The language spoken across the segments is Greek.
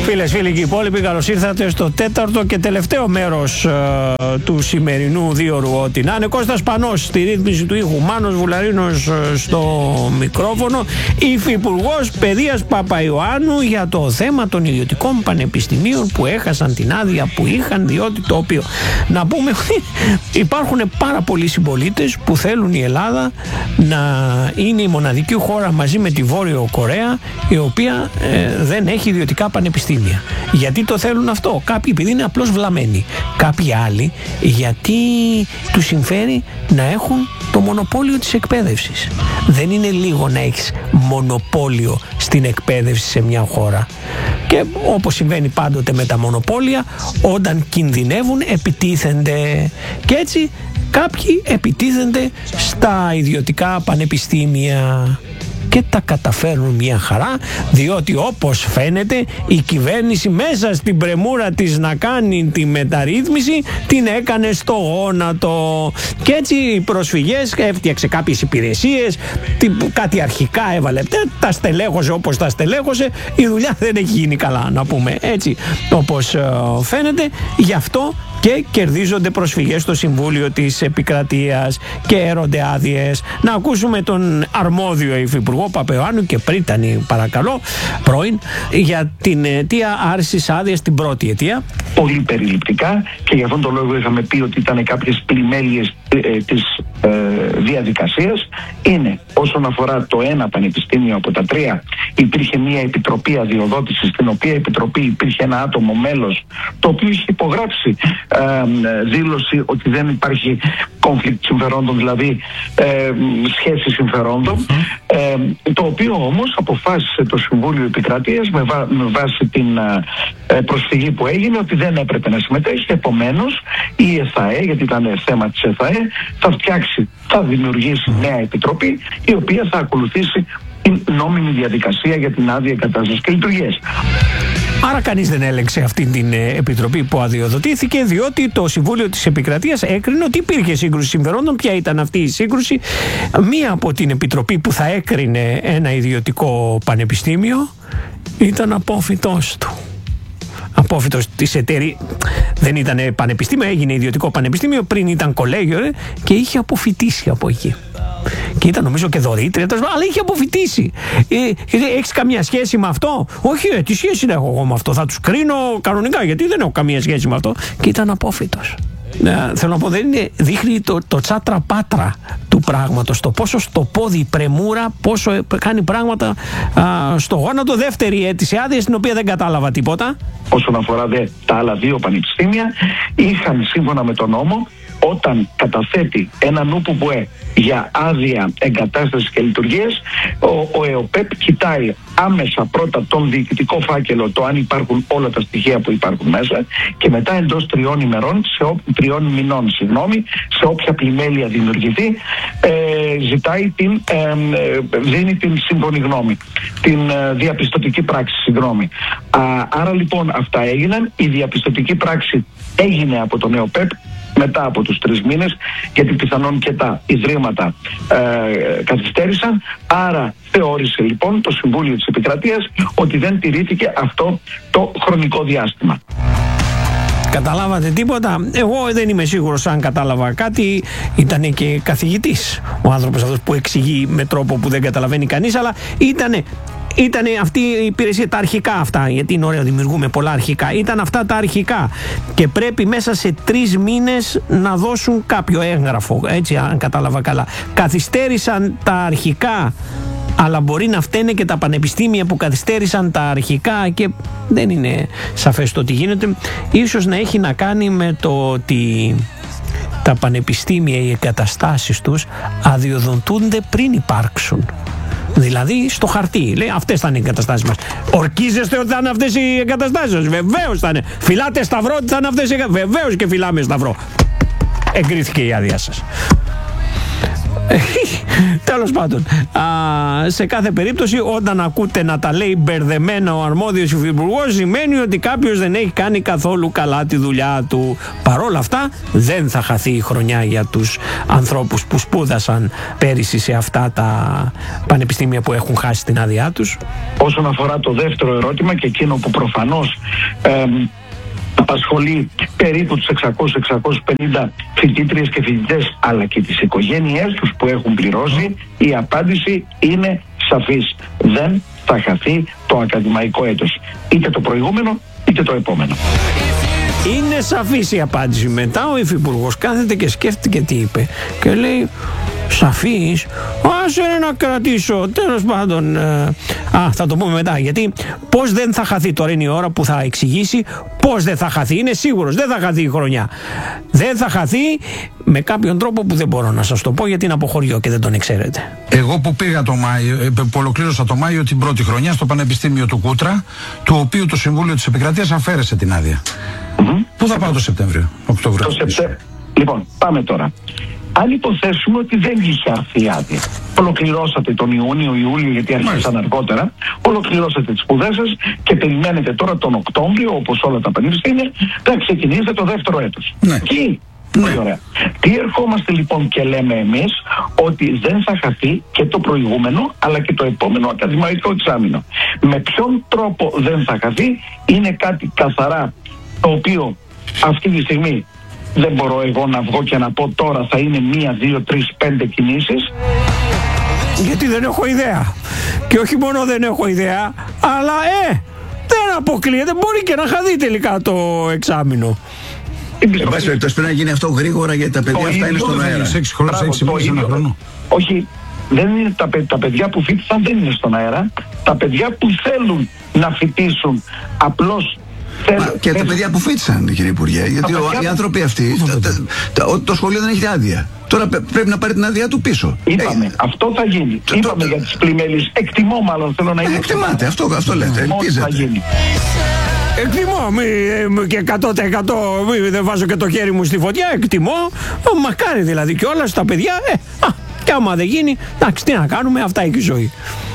Φίλες, φίλοι και υπόλοιποι, καλώς ήρθατε στο τέταρτο και τελευταίο μέρος του σημερινού δίωρου. Ό,τι να είναι. Κώστας Πανός στη ρύθμιση του ήχου, Μάνος Βουλαρίνος στο μικρόφωνο, Υφυπουργός Παιδείας Παπαϊωάννου για το θέμα των ιδιωτικών πανεπιστημίων που έχασαν την άδεια που είχαν, διότι το οποίο, να πούμε, υπάρχουν πάρα πολλοί συμπολίτες που θέλουν η Ελλάδα να είναι η μοναδική χώρα μαζί με τη Βόρειο Κορέα η οποία δεν έχει ιδιωτικά πανεπιστήμια. Γιατί το θέλουν αυτό? Κάποιοι επειδή είναι απλώς βλαμμένοι, κάποιοι άλλοι γιατί τους συμφέρει να έχουν το μονοπόλιο της εκπαίδευσης. Δεν είναι λίγο να έχεις μονοπόλιο στην εκπαίδευση σε μια χώρα. Και όπως συμβαίνει πάντοτε με τα μονοπόλια, όταν κινδυνεύουν επιτίθενται. Και έτσι κάποιοι επιτίθενται στα ιδιωτικά πανεπιστήμια και τα καταφέρνουν μια χαρά, διότι όπως φαίνεται η κυβέρνηση μέσα στην πρεμούρα της να κάνει τη μεταρρύθμιση την έκανε στο γόνατο. Και έτσι οι προσφυγές, έφτιαξε κάποιες υπηρεσίες, κάτι αρχικά έβαλε, τα στελέχωσε όπως τα στελέχωσε, η δουλειά δεν έχει γίνει καλά, να πούμε έτσι όπως φαίνεται. Γι' αυτό και κερδίζονται προσφυγές στο Συμβούλιο της Επικρατείας και έρονται άδειες. Να ακούσουμε τον αρμόδιο Υφυπουργό Παπαϊωάννου και Πρίτανη, παρακαλώ, πρώην, για την αιτία άρσης άδειας, την πρώτη αιτία. Πολύ περιληπτικά, και για αυτόν τον λόγο είχαμε πει ότι ήταν κάποιες πλημέλειες της διαδικασίας. Είναι όσον αφορά το ένα πανεπιστήμιο από τα τρία, υπήρχε μια επιτροπή αδειοδότησης, στην οποία επιτροπή υπήρχε ένα άτομο μέλος το οποίο είχε υπογράψει δήλωση ότι δεν υπάρχει conflict συμφερόντων, δηλαδή σχέση συμφερόντων, το οποίο όμως αποφάσισε το Συμβούλιο Επικρατείας με βάση την προσφυγή που έγινε ότι δεν έπρεπε να συμμετέχει. Επομένως η ΕΘΑΕ, γιατί ήταν θέμα της ΕΘΑΕ, θα δημιουργήσει νέα επιτροπή η οποία θα ακολουθήσει την νόμιμη διαδικασία για την άδεια εγκατάστασης και λειτουργίας. Άρα κανείς δεν έλεγξε αυτή την επιτροπή που αδειοδοτήθηκε, διότι το Συμβούλιο της Επικρατείας έκρινε ότι υπήρχε σύγκρουση συμφερόντων. Ποια ήταν αυτή η σύγκρουση? Μία από την επιτροπή που θα έκρινε ένα ιδιωτικό πανεπιστήμιο ήταν απόφοιτός του. Απόφοιτος της εταιρείας, δεν ήταν πανεπιστήμιο, έγινε ιδιωτικό πανεπιστήμιο, πριν ήταν κολέγιο και είχε αποφοιτήσει από εκεί. Και ήταν νομίζω και δωρήτρια, αλλά είχε αποφοιτήσει. Έχεις καμία σχέση με αυτό? Όχι, τι σχέση έχω εγώ με αυτό? Θα τους κρίνω κανονικά, γιατί δεν έχω καμία σχέση με αυτό. Και ήταν απόφοιτος. Θέλω να πω, δείχνει το τσάτρα πάτρα του πράγματος, το πόσο στο πόδι η πρεμούρα, πόσο κάνει πράγματα στο γόνατο. Δεύτερη αίτηση άδεια, στην οποία δεν κατάλαβα τίποτα. Όσον αφορά τα άλλα δύο πανεπιστήμια, είχαν σύμφωνα με τον νόμο, όταν καταθέτει ένα νουπουμπουέ για άδεια εγκατάστασης και λειτουργίας, ο ΕΟΠΕΠ κοιτάει άμεσα πρώτα τον διοικητικό φάκελο, το αν υπάρχουν όλα τα στοιχεία που υπάρχουν μέσα, και μετά εντός 3 ημερών, 3 μηνών, σε όποια πλημέλεια δημιουργηθεί, δίνει την σύμφωνη γνώμη, την διαπιστωτική πράξη, συγγνώμη. Άρα λοιπόν αυτά έγιναν. Η διαπιστωτική πράξη έγινε από τον ΕΟΠΕΠ μετά από τους 3 μήνες, γιατί πιθανόν και τα ιδρύματα καθυστέρησαν. Άρα θεώρησε λοιπόν το Συμβούλιο της Επικρατείας ότι δεν τηρήθηκε αυτό το χρονικό διάστημα. Καταλάβατε τίποτα? Εγώ δεν είμαι σίγουρος αν κατάλαβα κάτι. Ήταν και καθηγητής ο άνθρωπος αυτός που εξηγεί με τρόπο που δεν καταλαβαίνει κανείς, αλλά ήταν αυτή η υπηρεσία, τα αρχικά αυτά, γιατί είναι ωραίο, δημιουργούμε πολλά αρχικά. Ήταν αυτά τα αρχικά και πρέπει μέσα σε 3 μήνες να δώσουν κάποιο έγγραφο, έτσι, αν κατάλαβα καλά. Καθυστέρησαν τα αρχικά, αλλά μπορεί να φταίνε και τα πανεπιστήμια που καθυστέρησαν τα αρχικά και δεν είναι σαφές το τι γίνεται. Ίσως να έχει να κάνει με το ότι τα πανεπιστήμια, οι εγκαταστάσεις τους αδειοδοτούνται πριν υπάρξουν. Δηλαδή στο χαρτί, λέει αυτές θα είναι οι εγκαταστάσεις μας. Ορκίζεστε ότι θα είναι αυτές οι εγκαταστάσεις σας? Βεβαίως θα είναι. Φυλάτε σταυρό ότι θα είναι αυτές οι εγκαταστάσεις? Βεβαίως και φυλάμε σταυρό. Εγκρίθηκε η άδεια σας. Τέλος πάντων, σε κάθε περίπτωση, όταν ακούτε να τα λέει μπερδεμένα ο αρμόδιος υφυπουργός, σημαίνει ότι κάποιος δεν έχει κάνει καθόλου καλά τη δουλειά του. Παρόλα αυτά, δεν θα χαθεί η χρονιά για τους ανθρώπους που σπούδασαν πέρυσι σε αυτά τα πανεπιστήμια που έχουν χάσει την άδειά τους. Όσον αφορά το δεύτερο ερώτημα, και εκείνο που προφανώς απασχολεί περίπου τους 600-650 φοιτήτριες και φοιτητές, αλλά και τις οικογένειές τους που έχουν πληρώσει, η απάντηση είναι σαφής. Δεν θα χαθεί το ακαδημαϊκό έτος, είτε το προηγούμενο είτε το επόμενο. Είναι σαφής η απάντηση. Μετά ο υφυπουργός κάθεται και σκέφτηκε τι είπε και λέει, σαφής, άσε να κρατήσω, τέλος πάντων, θα το πούμε μετά, γιατί πώς δεν θα χαθεί, τώρα είναι η ώρα που θα εξηγήσει πώς δεν θα χαθεί. Είναι σίγουρος, δεν θα χαθεί η χρονιά. Δεν θα χαθεί με κάποιον τρόπο που δεν μπορώ να σας το πω, γιατί είναι από χωριό και δεν τον ξέρετε. Εγώ που πήγα το Μάιο, που ολοκλήρωσα το Μάιο την πρώτη χρονιά στο Πανεπιστήμιο του Κούτρα, του οποίου το Συμβούλιο της Επικρατείας αφαίρεσε την άδεια. Πού θα πάω το Σεπτέμβριο, Οκτώβριο? Λοιπόν, πάμε τώρα. Αν υποθέσουμε ότι δεν είχε έρθει η άδεια, ολοκληρώσατε τον Ιούνιο-Ιούλιο, γιατί άρχισαν αργότερα, ολοκληρώσατε τις σπουδές σας και περιμένετε τώρα τον Οκτώβριο, όπως όλα τα πανεπιστήμια, να ξεκινήσετε το δεύτερο έτος. Ναι. Πολύ ωραία. Τι ερχόμαστε λοιπόν και λέμε εμείς? Ότι δεν θα χαθεί και το προηγούμενο αλλά και το επόμενο ακαδημαϊκό εξάμηνο. Με ποιον τρόπο δεν θα χαθεί? Είναι κάτι καθαρά το οποίο αυτή τη στιγμή δεν μπορώ εγώ να βγω και να πω τώρα θα είναι 1, 2, 3, 5 κινήσεις. Γιατί δεν έχω ιδέα. Και όχι μόνο δεν έχω ιδέα, αλλά δεν αποκλείεται, μπορεί και να χαθεί τελικά το εξάμηνο. Εν πάση περιπτώσει πρέπει να γίνει αυτό γρήγορα, γιατί τα παιδιά αυτά είναι στον αέρα. 6 χρόνια, 6 μήνες, ένα χρόνο. Όχι, δεν είναι τα παιδιά που φοιτήσαν δεν είναι στον αέρα. Τα παιδιά που θέλουν να φοιτήσουν απλώς. Και τα παιδιά που φοιτήσαν, κύριε Υπουργέ, γιατί οι άνθρωποι αυτοί, το σχολείο δεν έχει άδεια. Τώρα πρέπει να πάρει την άδειά του πίσω. Είπαμε, αυτό θα γίνει. Είπαμε για τις πλημμέλεις. Εκτιμώ, μάλλον θέλω να είναι. Εκτιμάτε, αυτό λέτε. Ελπίζετε. Εκτιμώ, και 100% δεν βάζω και το χέρι μου στη φωτιά. Εκτιμώ, μακάρι δηλαδή κιόλας τα παιδιά. Και άμα δεν γίνει, εντάξει, τι να κάνουμε, αυτά έχει η ζωή.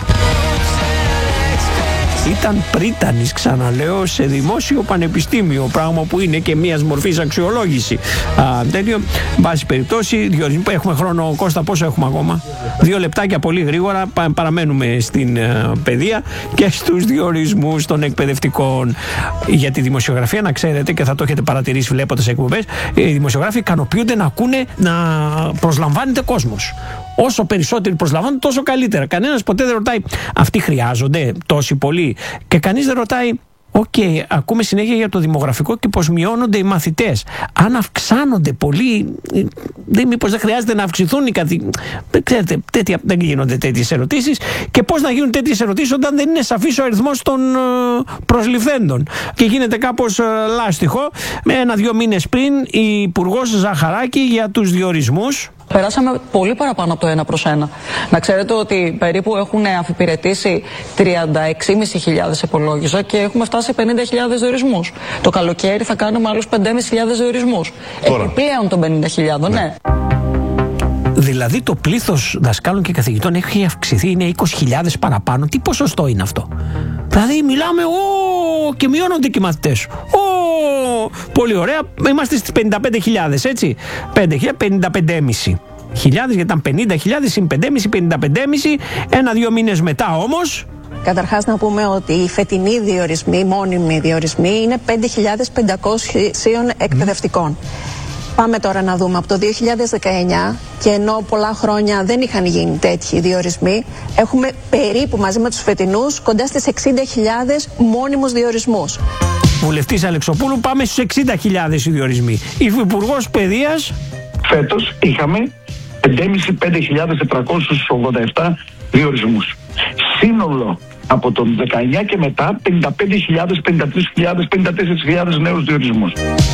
Ήταν πρίτανης, ξαναλέω, σε δημόσιο πανεπιστήμιο, πράγμα που είναι και μίας μορφής αξιολόγηση. Τέλειο, βάση περιπτώσει, έχουμε χρόνο, Κώστα, πόσο έχουμε ακόμα? 2 λεπτάκια πολύ γρήγορα, παραμένουμε στην παιδεία και στους διορισμούς των εκπαιδευτικών. Για τη δημοσιογραφία, να ξέρετε, και θα το έχετε παρατηρήσει βλέποντας εκπομπές, οι δημοσιογράφοι ικανοποιούνται να ακούνε να προσλαμβάνεται κόσμος. Όσο περισσότεροι προσλαμβάνουν, τόσο καλύτερα. Κανένας ποτέ δεν ρωτάει, αυτοί χρειάζονται τόσοι πολλοί. Και κανείς δεν ρωτάει, ακούμε συνέχεια για το δημογραφικό και πως μειώνονται οι μαθητές. Αν αυξάνονται πολύ, μήπως δεν χρειάζεται να αυξηθούν οι ξέρετε, δεν γίνονται τέτοιες ερωτήσεις. Και πώς να γίνουν τέτοιες ερωτήσεις όταν δεν είναι σαφής ο αριθμός των προσληφθέντων. Και γίνεται κάπως λάστιχο. 1-2 μήνες πριν, η Υπουργός Ζαχαράκη για τους διορισμούς. Περάσαμε πολύ παραπάνω από το 1/1. Να ξέρετε ότι περίπου έχουν αφιπηρετήσει 36.500 υπολόγιζα και έχουμε φτάσει σε 50.000 διορισμούς. Το καλοκαίρι θα κάνουμε άλλους 5.500 διορισμούς. Επιπλέον των 50.000, ναι. Δηλαδή το πλήθος δασκάλων και καθηγητών έχει αυξηθεί, είναι 20.000 παραπάνω. Τι ποσοστό είναι αυτό? Δηλαδή μιλάμε, και μειώνονται και οι μαθητές. Πολύ ωραία, είμαστε στις 55.000, έτσι. 55,5 χιλιάδες, γιατί ήταν 50.000 συν 5,5, 55,5. 1-2 μήνες μετά όμως. Καταρχάς να πούμε ότι οι φετινοί διορισμοί, μόνιμοι διορισμοί, είναι 5.500 εκπαιδευτικών. Πάμε τώρα να δούμε από το 2019, και ενώ πολλά χρόνια δεν είχαν γίνει τέτοιοι διορισμοί, έχουμε περίπου μαζί με τους φετινούς κοντά στις 60.000 μόνιμους διορισμούς. Βουλευτής Αλεξοπούλου, πάμε στους 60.000 οι διορισμοί. Υφυπουργός Παιδείας. Φέτος είχαμε 5.787 διορισμούς. Σύνολο από τον 19 και μετά 55.000, 53.000, 54.000 νέους διορισμούς.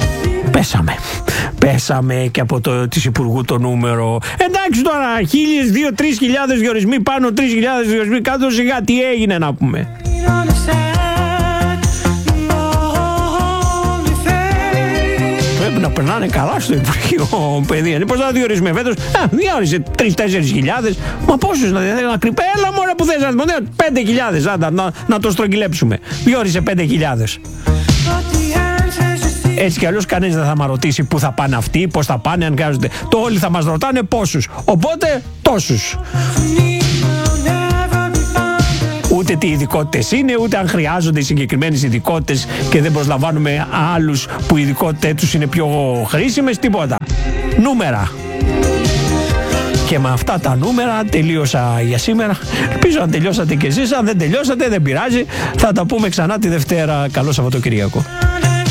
Πέσαμε και από της Υπουργού το νούμερο. Εντάξει τώρα, 1.000, 2.000, 3.000 διορισμοί πάνω, 3.000 διορισμοί κάτω, σιγά τι έγινε να πούμε. Πρέπει να περνάνε καλά στο Υπουργείο Παιδείας. Πώς να διορίσουμε φέτος? Διόρισε 3-4 χιλιάδες. Μα πόσους να κρυπέ? Έλα μόρα που θες, 5.000, να το στρογγυλέψουμε. Διόρισε 5.000. Έτσι κι αλλιώς κανείς δεν θα μας ρωτήσει πού θα πάνε αυτοί, πώς θα πάνε, αν χρειάζονται. Το όλοι θα μας ρωτάνε πόσους. Οπότε τόσους. Ούτε τι ειδικότητες είναι, ούτε αν χρειάζονται οι συγκεκριμένες ειδικότητες και δεν προσλαμβάνουμε άλλους που οι ειδικότητες τους είναι πιο χρήσιμες, τίποτα. Νούμερα. Και με αυτά τα νούμερα τελείωσα για σήμερα. Ελπίζω να τελειώσατε κι εσείς. Αν δεν τελειώσατε, δεν πειράζει. Θα τα πούμε ξανά τη Δευτέρα. Καλό Σαββατοκυριακό.